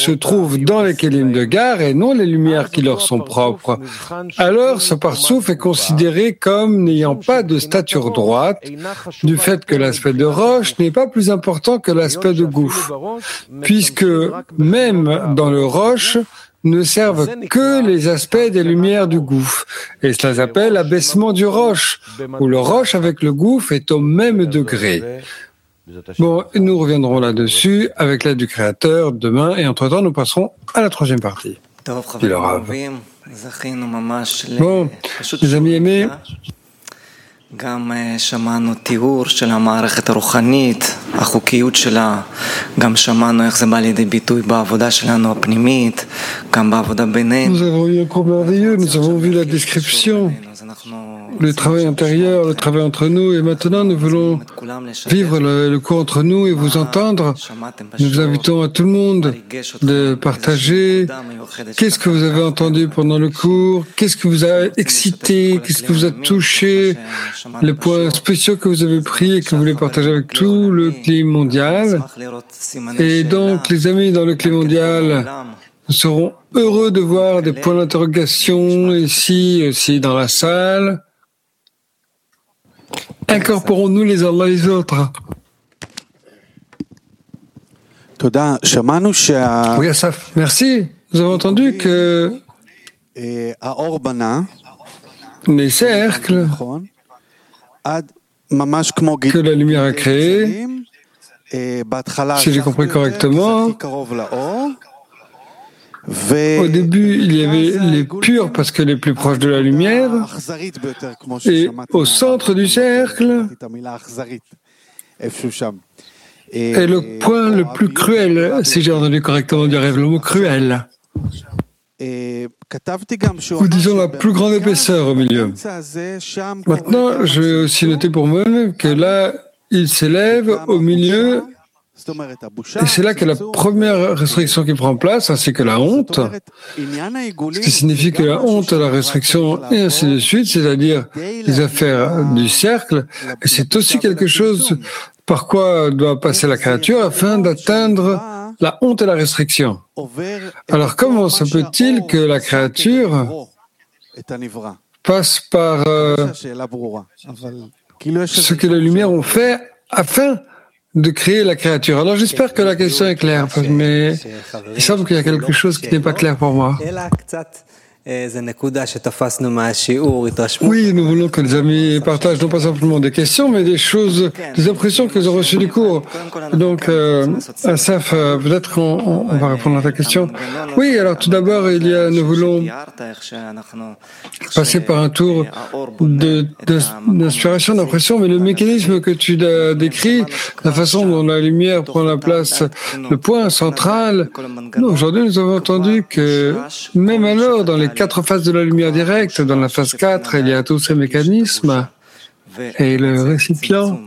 se trouvent dans les kelim de gare et non les lumières qui leur sont propres, alors ce parsouf est considéré comme n'ayant pas de stature droite, du fait que l'aspect de roche n'est pas plus important que l'aspect de gouffre, puisque même dans le roche, ne servent que les aspects des lumières du gouffre. Et cela s'appelle l'abaissement du roche, où le roche avec le gouffre est au même degré. Bon, nous reviendrons là-dessus avec l'aide du Créateur demain, et entre-temps, nous passerons à la troisième partie. Dit le Rav. Bon, les amis aimés, גם שמענו תיאור של המערכת הרוחנית, החוקיות שלה, גם שמענו איך זה בא לידי ביטוי בעבודה שלנו הפנימית, גם בעבודה בינינו. Nous avons eu un cours merveilleux, nous avons vu la description, le travail intérieur, le travail entre nous, et maintenant nous voulons vivre le cours entre nous et vous entendre. Nous vous invitons à tout le monde de partager qu'est-ce que vous avez entendu pendant le cours, qu'est-ce que vous a excité, qu'est-ce que vous a touché, les points spéciaux que vous avez pris et que vous voulez partager avec tout le climat mondial. Et donc, les amis dans le climat mondial, nous serons heureux de voir des points d'interrogation ici, aussi dans la salle. Incorporons-nous les uns les autres. Oui, Asaf, merci. Nous avons entendu que les cercles que la lumière a créés, si j'ai compris correctement, au début, il y avait les purs parce que les plus proches de la lumière, et au centre du cercle est le point le plus cruel, si j'ai entendu correctement du rêve, le mot cruel. Ou disons la plus grande épaisseur au milieu. Maintenant, je vais aussi noter pour moi-même que là, il s'élève au milieu. Et c'est là que la première restriction qui prend place, ainsi que la honte, ce qui signifie que la honte, la restriction, et ainsi de suite, c'est-à-dire les affaires du cercle, et c'est aussi quelque chose par quoi doit passer la créature afin d'atteindre la honte et la restriction. Alors comment se peut-il que la créature passe par ce que les lumières ont fait afin de créer la créature? Alors j'espère que la question est claire, mais il semble qu'il y a quelque chose qui n'est pas clair pour moi. Oui, nous voulons que les amis partagent non pas simplement des questions, mais des choses, des impressions qu'ils ont reçues du cours. Donc, Asaf, peut-être qu'on va répondre à ta question. Oui, alors tout d'abord, nous voulons passer par un tour d'inspiration, d'impression, mais le mécanisme que tu as décrit, la façon dont la lumière prend la place, le point central, aujourd'hui nous avons entendu que même alors, dans les 4 phases de la lumière directe, dans la phase 4, il y a tous ces mécanismes, et le récipient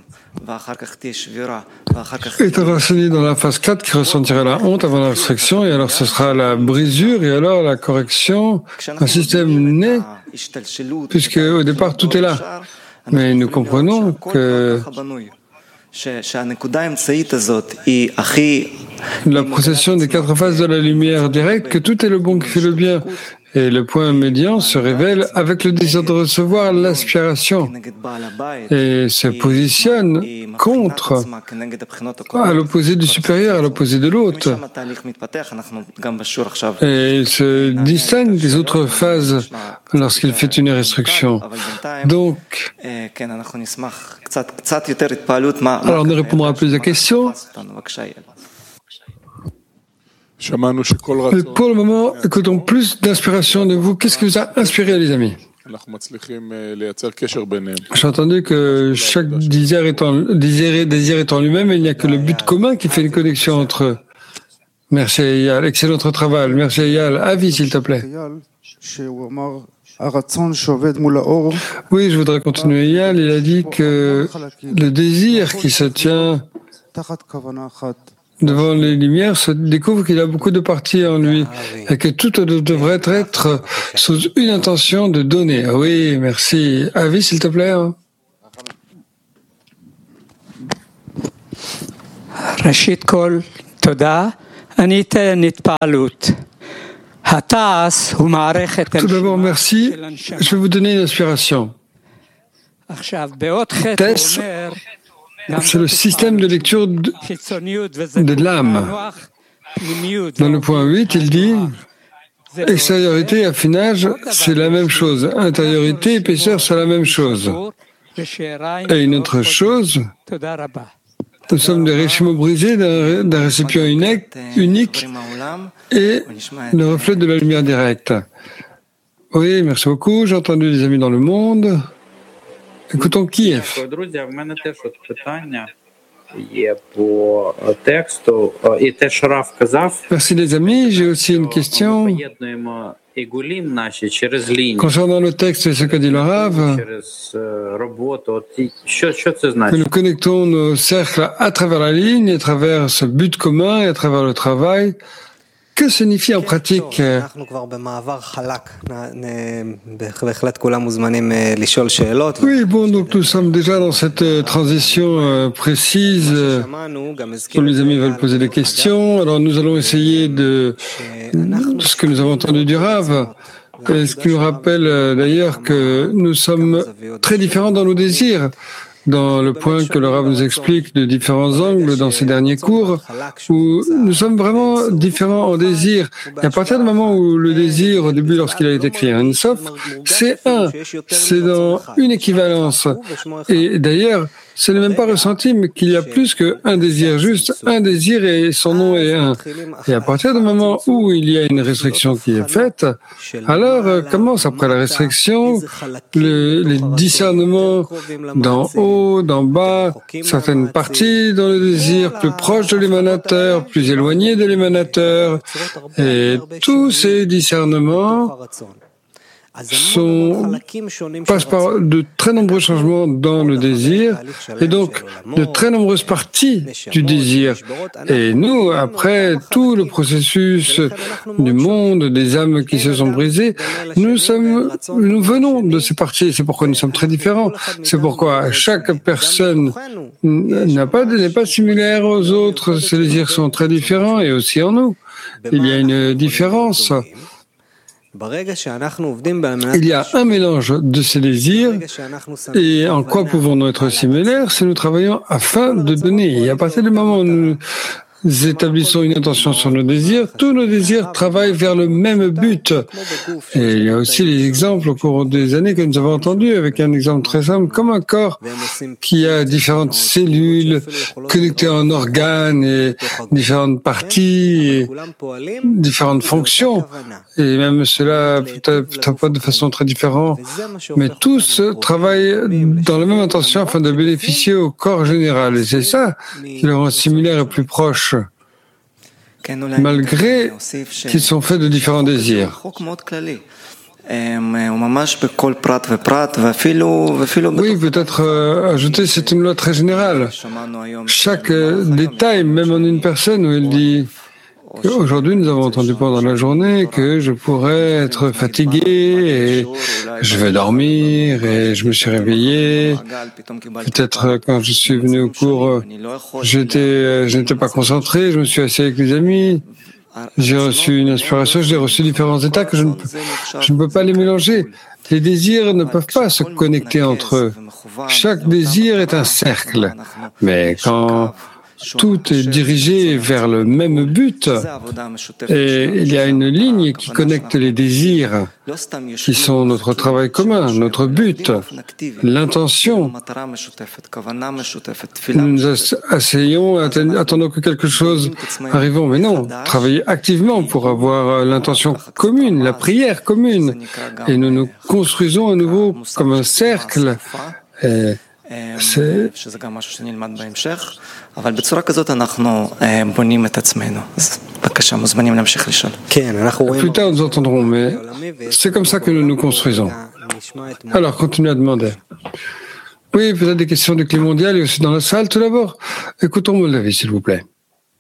est enraciné dans la phase 4 qui ressentira la honte avant la restriction, et alors ce sera la brisure, et alors la correction, un système né, puisque au départ tout est là. Mais nous comprenons que la procession des 4 phases de la lumière directe, que tout est le bon qui fait le bien, et le point médian se révèle avec le désir de recevoir l'aspiration et se positionne contre, à l'opposé du supérieur, à l'opposé de l'autre. Et il se distingue des autres phases lorsqu'il fait une restriction. Donc, alors nous répondrons à plusieurs questions. Et pour le moment, écoutons plus d'inspiration de vous. Qu'est-ce qui vous a inspiré, les amis? J'ai entendu que chaque désir étant lui-même, il n'y a que le but commun qui fait une connexion entre eux. Merci Eyal, excellent travail. Merci Eyal. Avis, s'il te plaît. Oui, je voudrais continuer. Eyal, il a dit que le désir qui se tient devant les lumières se découvre qu'il a beaucoup de parties en lui et que tout devrait être sous une intention de donner. Oui, merci. Avis, s'il te plaît. Rashid Kol, Toda. Tout d'abord, merci. Je vais vous donner une inspiration. TESS, c'est le système de lecture de l'âme. Dans le point 8, il dit extériorité et affinage, c'est la même chose. Intériorité, épaisseur, c'est la même chose. Et une autre chose, nous sommes des récimaux brisés d'un récipient unique et le reflet de la lumière directe. Oui, merci beaucoup. J'ai entendu des amis dans le monde. Écoutons Kiev. Merci les amis. J'ai aussi une question concernant le texte et ce qu'a dit le Rav. Que nous connectons nos cercles à travers la ligne, à travers ce but commun et à travers le travail. Que signifie en pratique? Oui, bon, donc nous sommes déjà dans cette transition précise où les amis veulent poser des questions. Alors nous allons essayer de ce que nous avons entendu du Rav, ce qui nous rappelle d'ailleurs que nous sommes très différents dans nos désirs. Dans le point que le Rav nous explique de différents angles dans ces derniers cours, où nous sommes vraiment différents en désir. Et à partir du moment où le désir, au début, lorsqu'il a été écrit un Sof, c'est dans une équivalence. Et d'ailleurs, ce n'est même pas ressenti, mais qu'il y a plus qu'un désir, juste un désir et son nom est un. Et à partir du moment où il y a une restriction qui est faite, alors commence après la restriction les discernements d'en haut, d'en bas, certaines parties dans le désir, plus proche de l'émanateur, plus éloigné de l'émanateur, et tous ces discernements passent par de très nombreux changements dans le désir et donc de très nombreuses parties du désir. Et nous, après tout le processus du monde, des âmes qui se sont brisées, nous venons de ces parties. C'est pourquoi nous sommes très différents. C'est pourquoi chaque personne n'est pas similaire aux autres. Ces désirs sont très différents et aussi en nous. Il y a une différence. Il y a un mélange de ces désirs et en quoi pouvons-nous être similaires si nous travaillons afin de donner. Et à partir du moment où nous établissons une intention sur nos désirs, tous nos désirs travaillent vers le même but. Et il y a aussi les exemples au cours des années que nous avons entendus, avec un exemple très simple, comme un corps qui a différentes cellules connectées en organes et différentes parties et différentes fonctions. Et même cela peut-être pas de façon très différente, mais tous travaillent dans la même intention afin de bénéficier au corps général. Et c'est ça qui le rend similaire et plus proche, malgré qu'ils sont faits de différents désirs. Oui, peut-être ajouter, c'est une loi très générale. Chaque détail, même en une personne, où il dit qu'aujourd'hui nous avons entendu pendant la journée que je pourrais être fatigué et je vais dormir et je me suis réveillé. Peut-être quand je suis venu au cours, je n'étais pas concentré, je me suis assis avec les amis. J'ai reçu une inspiration, j'ai reçu différents états que je ne peux pas les mélanger. Les désirs ne peuvent pas se connecter entre eux. Chaque désir est un cercle. Mais quand tout est dirigé vers le même but et il y a une ligne qui connecte les désirs qui sont notre travail commun, notre but, l'intention. Nous nous asseyons, attendons que quelque chose arrive, mais non, travailler activement pour avoir l'intention commune, la prière commune, et nous nous construisons à nouveau comme un cercle. C'est plus tard nous entendrons, mais c'est comme ça que nous nous construisons. Alors, continuez à demander. Oui, peut-être des questions du climat mondial et aussi dans la salle. Tout d'abord, écoutons Moldavi, s'il vous plaît.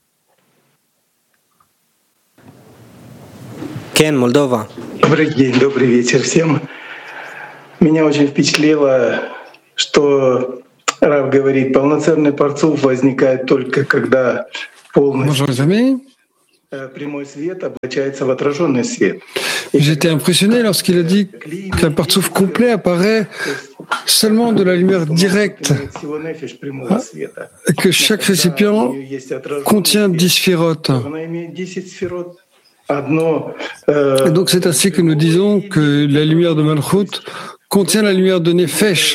Ken, Moldova. Добрый день, добрый вечер всем. Меня очень впечатлило, что Рав говорит, полноценный парцуф возникает только когда полностью. Bonjour les amis. J'étais impressionné lorsqu'il a dit qu'un partouf complet apparaît seulement de la lumière directe, et que chaque récipient contient 10 sphirotes. Et donc c'est ainsi que nous disons que la lumière de Malchut contient la lumière de Nefesh.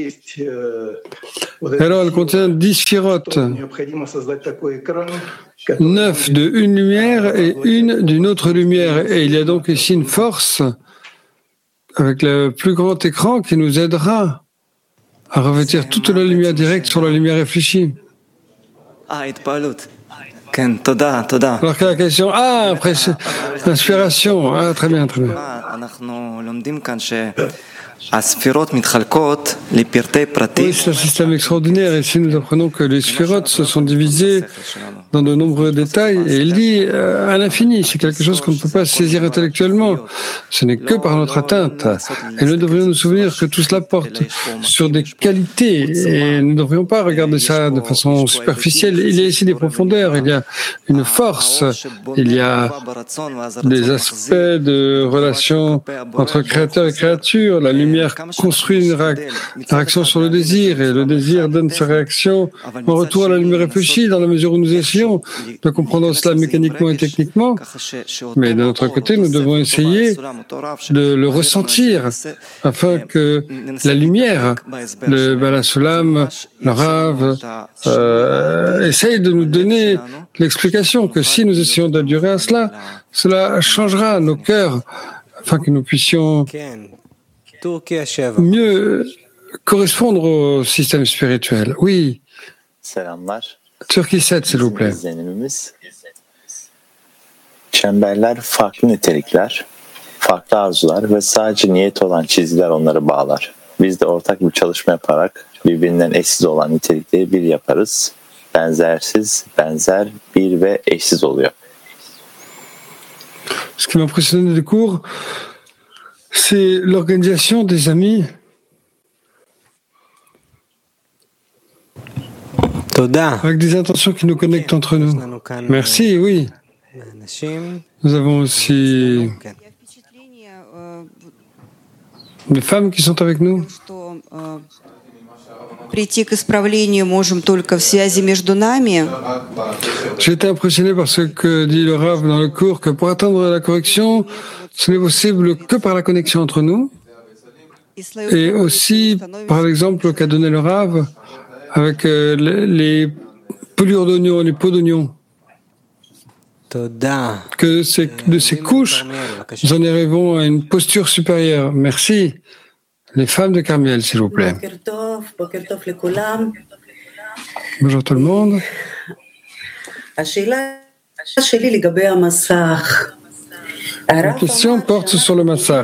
Alors elle contient 10 sphirotes, 9 de une lumière et une d'une autre lumière. Et il y a donc ici une force avec le plus grand écran qui nous aidera à revêtir toute la lumière directe sur la lumière réfléchie. Alors quelle est la question? Inspiration. Très bien, très bien. Oui, c'est un système extraordinaire. Ici, nous apprenons que les sphirotes se sont divisés dans de nombreux détails. Et il dit à l'infini, c'est quelque chose qu'on ne peut pas saisir intellectuellement. Ce n'est que par notre atteinte. Et nous devrions nous souvenir que tout cela porte sur des qualités. Et nous ne devrions pas regarder ça de façon superficielle. Il y a ici des profondeurs, il y a une force, il y a des aspects de relation entre créateur et créature. La lumière construit une réaction sur le désir et le désir donne sa réaction en retour à la lumière réfléchie dans la mesure où nous essayons de comprendre cela mécaniquement et techniquement. Mais de notre côté, nous devons essayer de le ressentir afin que la lumière, le Bala Sulam, le Rav, essaye de nous donner l'explication que si nous essayons d'adhérer à cela, cela changera nos cœurs afin que nous puissions mieux correspondre au système spirituel. Oui. Turquie 7, s'il vous plaît. Çemberler farklı nitelikler, farklı arzular ve sadece niyet olan çizgiler onları bağlar. Biz de ortak bir çalışma yaparak birbirinden eşsiz olan nitelikleri bir yaparız. Benzersiz, benzer, bir ve eşsiz oluyor. Ce qui m'a impressionné des cours, c'est l'organisation des amis. Avec des intentions qui nous connectent entre nous. Merci, oui. Nous avons aussi des femmes qui sont avec nous. J'ai été impressionné par ce que dit le Rav dans le cours, que pour atteindre la correction, ce n'est possible que par la connexion entre nous. Et aussi, par l'exemple qu'a donné le Rav, avec les pelures d'oignons, les peaux d'oignons. Que de ces couches, nous en arrivons à une posture supérieure. Merci. Les femmes de Carmiel, s'il vous plaît. Bonjour tout le monde. La question porte sur le massach.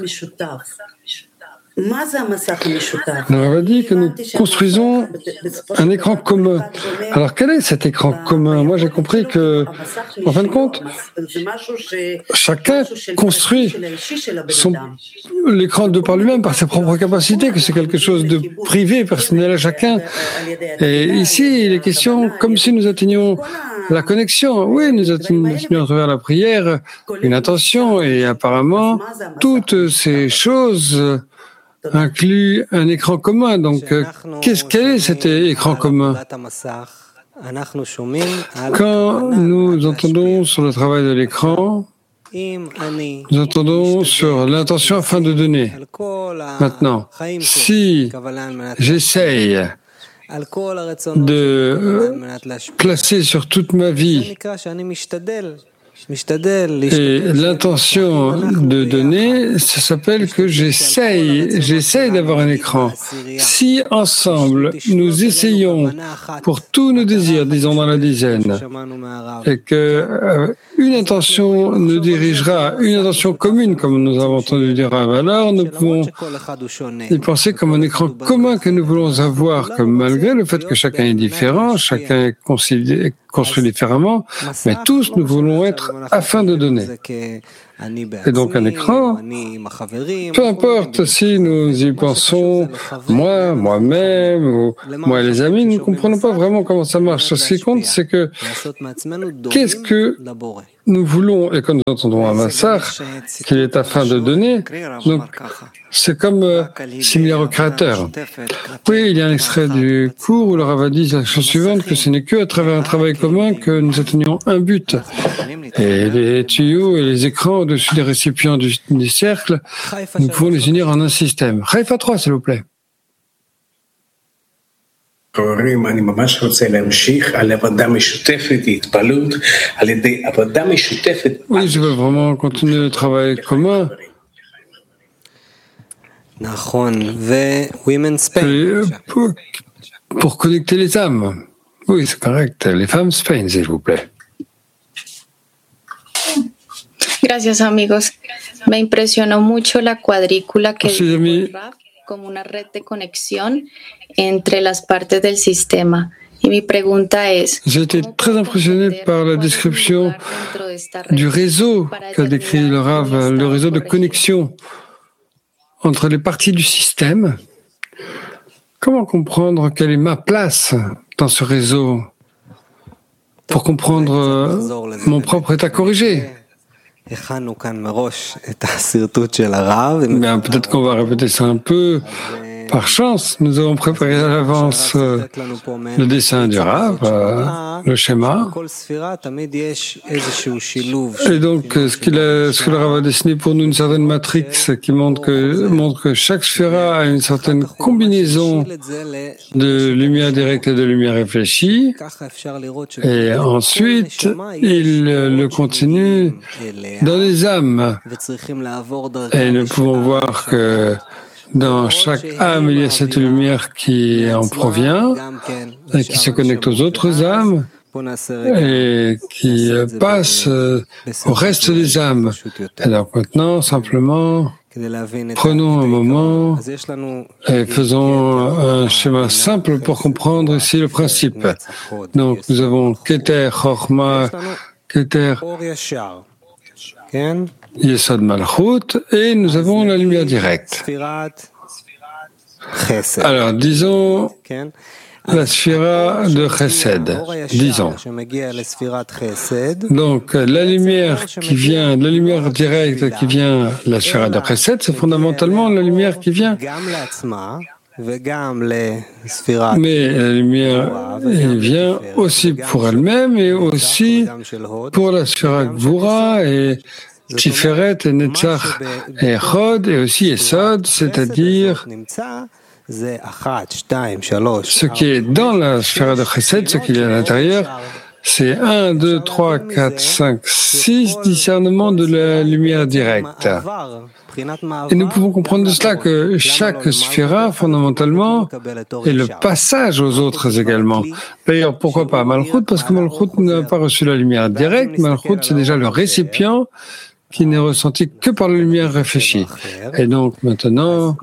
On avait dit que nous construisons un écran commun. Alors quel est cet écran commun? Moi j'ai compris que, en fin de compte, chacun construit l'écran de par lui-même, par ses propres capacités, que c'est quelque chose de privé, personnel à chacun. Et ici, il est question comme si nous atteignions la connexion. Oui, nous atteignons à travers la prière une intention, et apparemment, toutes ces choses inclut un écran commun. Donc, quel est cet écran commun? Quand nous entendons sur le travail de l'écran, nous entendons sur l'intention afin de donner. Maintenant, si j'essaye de placer sur toute ma vie et l'intention de donner, ça s'appelle que j'essaye d'avoir un écran. Si ensemble, nous essayons pour tous nos désirs, disons dans la dizaine, et que une intention nous dirigera, une intention commune, comme nous avons entendu dire, alors nous pouvons y penser comme un écran commun que nous voulons avoir, comme malgré le fait que chacun est différent, chacun est construit différemment, mais tous nous voulons être afin de donner. Et donc un écran, peu importe si nous y pensons, moi-même, ou moi et les amis, nous ne comprenons pas vraiment comment ça marche. Ce qui compte, c'est que qu'est-ce que nous voulons, et quand nous entendons un massage, qu'il est afin de donner, donc c'est comme similaire au Créateur. Oui, il y a un extrait du cours où le Rav dit la chose suivante, que ce n'est qu'à travers un travail commun que nous atteignons un but. Et les tuyaux et les écrans au-dessus des récipients du cercle, nous pouvons les unir en un système. Haïfa 3, s'il vous plaît. Oui, je veux vraiment continuer le travail commun. Pour connecter les âmes. Oui, c'est correct. Les femmes Spain, s'il vous plaît. Gracias, amigos. Me impresionó mucho la cuadrícula que dijo como una red de conexión entre las partes del sistema. Y mi pregunta es, j'ai été très impressionné par la description du réseau qu'a décrit le Rav, le réseau de connexion entre les parties du système. Comment comprendre quelle est ma place dans ce réseau pour comprendre mon propre état corrigé? Bien, peut-être qu'on va répéter ça un peu. Par chance, nous avons préparé à l'avance le dessin du Rav, le schéma. Et donc, ce que le Rav a dessiné pour nous, une certaine matrix qui montre que chaque sphéra a une certaine combinaison de lumière directe et de lumière réfléchie. Et ensuite, il le continue dans les âmes. Et nous pouvons voir que dans chaque âme, il y a cette lumière qui en provient et qui se connecte aux autres âmes et qui passe au reste des âmes. Alors maintenant, simplement, prenons un moment et faisons un schéma simple pour comprendre ici le principe. Donc, nous avons Keter, Chochma, Keter, Yesod Malchut, et nous avons la lumière directe. Alors, disons la sphira de Chesed, disons. Donc, la lumière qui vient, la lumière directe qui vient de la sphira de Chesed, c'est fondamentalement la lumière qui vient. Mais la lumière vient aussi pour elle-même et aussi pour la sphira Gvura et Tiferet et Netzach et Chod et aussi Esod, c'est-à-dire ce qui est dans la sphère de Chesed, ce qu'il y a à l'intérieur, c'est 1, 2, 3, 4, 5, 6 discernements de la lumière directe. Et nous pouvons comprendre de cela que chaque sphéra, fondamentalement, est le passage aux autres également. D'ailleurs, pourquoi pas Malchut? Parce que Malchut n'a pas reçu la lumière directe. Malchut, c'est déjà le récipient qui n'est ressenti que par la lumière réfléchie. Et donc, maintenant,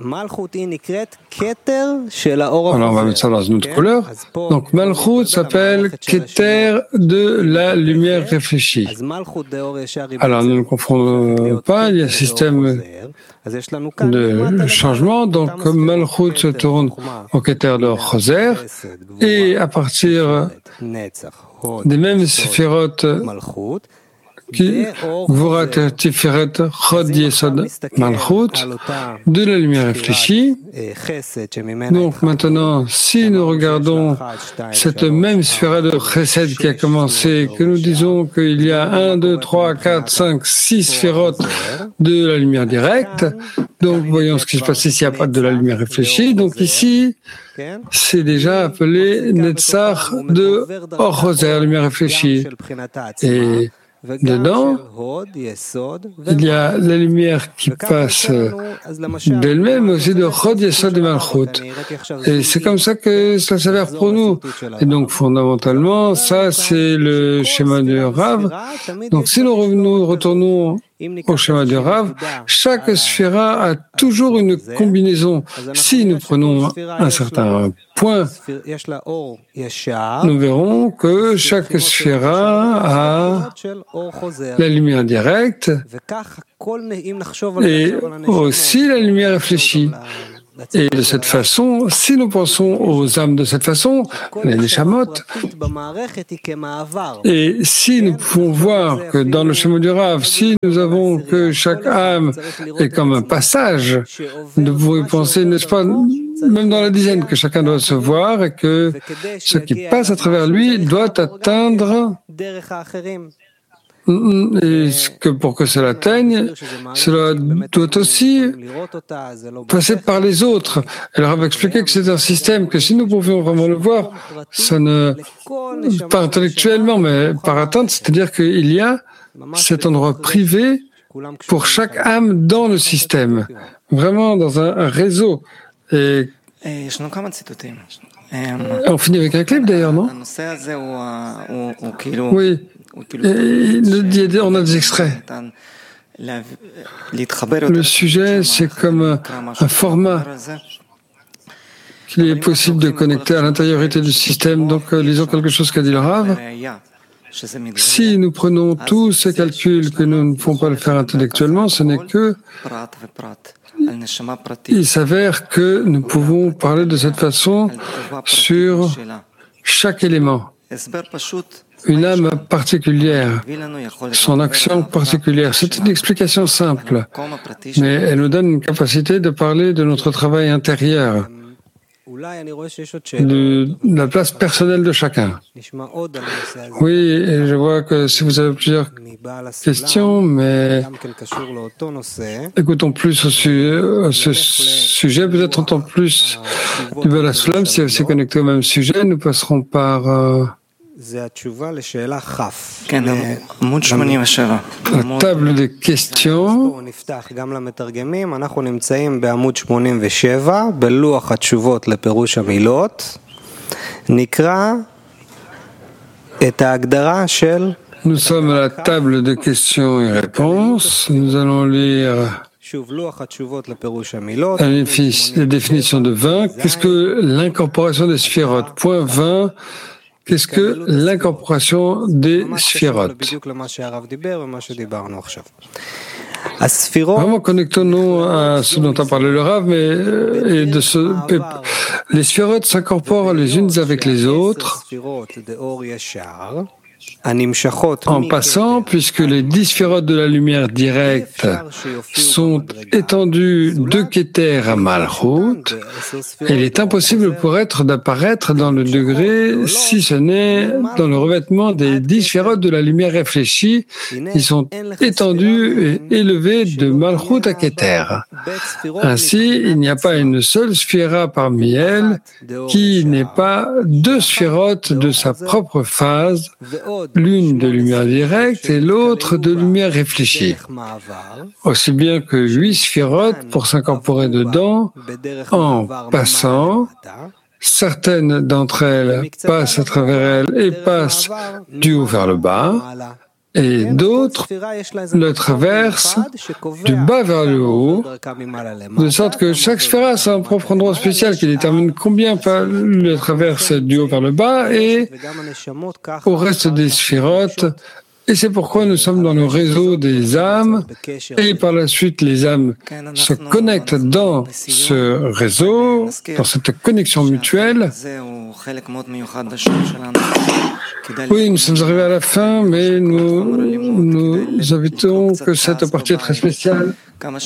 alors on va mettre ça dans une autre couleur. Donc, Malchut s'appelle Keter de la lumière réfléchie. Alors, nous ne confondons pas, il y a un système de changement. Donc, Malchut se tourne au Keter de Choser, et à partir des mêmes sphérotes qui Gvurat Tiferet Chod Yesod Malchut, de la lumière réfléchie. Donc maintenant, si nous regardons cette même sphère de Chesed qui a commencé, que nous disons qu'il y a 1, 2, 3, 4, 5, 6 sphérotes de la lumière directe, donc voyons ce qui se passe ici, il n'y a pas de la lumière réfléchie. Donc ici, c'est déjà appelé Netzach de Or-Choser, lumière réfléchie. Et dedans, il y a la lumière qui passe d'elle-même, aussi de Chod Yesod et Malchut. Et c'est comme ça que ça s'avère pour nous. Et donc, fondamentalement, ça, c'est le schéma du Rav. Donc, si nous retournons au schéma du Rav, chaque sphéra a toujours une combinaison. Si nous prenons un certain point, nous verrons que chaque sphéra a la lumière directe et aussi la lumière réfléchie. Et de cette façon, si nous pensons aux âmes de cette façon, les neshamot, et si nous pouvons voir que dans le chemin du Rav, si nous avons que chaque âme est comme un passage, nous pouvons penser, n'est-ce pas, même dans la dizaine, que chacun doit se voir et que ce qui passe à travers lui doit atteindre. Et que pour que cela atteigne, cela doit aussi passer par les autres. Elle a expliqué que c'est un système que si nous pouvions vraiment le voir, ça ne, pas intellectuellement, mais par atteinte, c'est-à-dire qu'il y a cet endroit privé pour chaque âme dans le système, vraiment dans un réseau. Et on finit avec un clip d'ailleurs, non? Oui. On a des extraits. Le sujet, c'est comme un format qu'il est possible de connecter à l'intériorité du système. Donc, lisons quelque chose qu'a dit le Rav. Si nous prenons tous ces calculs que nous ne pouvons pas le faire intellectuellement, ce n'est que... Il s'avère que nous pouvons parler de cette façon sur chaque élément. Une âme particulière, son action particulière. C'est une explication simple, mais elle nous donne une capacité de parler de notre travail intérieur, de la place personnelle de chacun. Oui, et je vois que si vous avez plusieurs questions, mais écoutons plus à ce sujet, peut-être entend plus du Baal HaSulam, si c'est connecté au même sujet, nous passerons par... La table des questions. Nous sommes à la table de questions et réponses. Nous allons lire la définition de 20. Qu'est-ce que l'incorporation des sphérotes? Point 20. Qu'est-ce que l'incorporation des sphérotes? Vraiment, connectons-nous à ce dont a parlé le Rav, les sphérotes s'incorporent les unes avec les autres en passant, puisque les 10 sphérotes de la lumière directe sont étendues de Keter à Malchut, il est impossible pour être d'apparaître dans le degré si ce n'est dans le revêtement des 10 sphérotes de la lumière réfléchie qui sont étendues et élevées de Malchut à Keter. Ainsi, il n'y a pas une seule sphéra parmi elles qui n'ait pas 2 sphérotes de sa propre phase, l'une de lumière directe et l'autre de lumière réfléchie, aussi bien que 8 sphérotes pour s'incorporer dedans en passant. Certaines d'entre elles passent à travers elles et passent du haut vers le bas, et d'autres le traversent du bas vers le haut, de sorte que chaque sphère a son propre endroit spécial qui détermine combien le traverse du haut vers le bas et au reste des sphérotes. Et c'est pourquoi nous sommes dans le réseau des âmes, et par la suite les âmes se connectent dans ce réseau, dans cette connexion mutuelle. Oui, nous sommes arrivés à la fin, mais nous invitons que cette partie est très spéciale.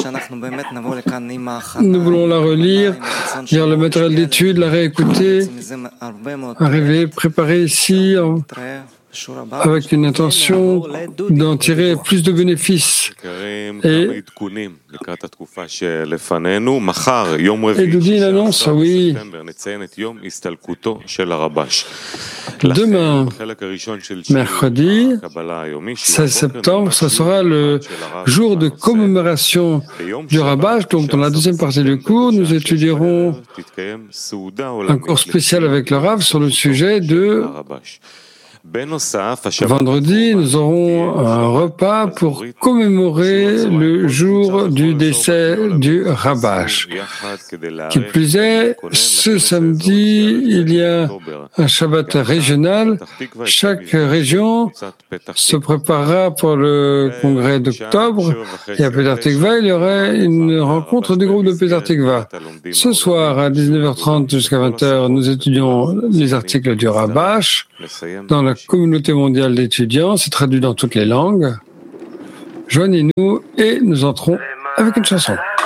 Nous voulons la relire, lire le matériel d'étude, la réécouter, arriver, préparer ici, avec une intention d'en tirer plus de bénéfices. Et nous dit l'annonce, oui. Demain, mercredi 16 septembre, ce sera le jour de commémoration du Rabash. Donc, dans la deuxième partie du cours, nous étudierons un cours spécial avec le Rav sur le sujet de Vendredi, nous aurons un repas pour commémorer le jour du décès du Rabash. Qui plus est, ce samedi, il y a un Shabbat régional. Chaque région se préparera pour le congrès d'octobre. Et à Petah Tikva, il y aurait une rencontre du groupe de Petah Tikva. Ce soir, à 19h30 jusqu'à 20h, nous étudions les articles du Rabash dans la communauté mondiale d'étudiants. C'est traduit dans toutes les langues. Joignez-nous et nous entrons avec une chanson.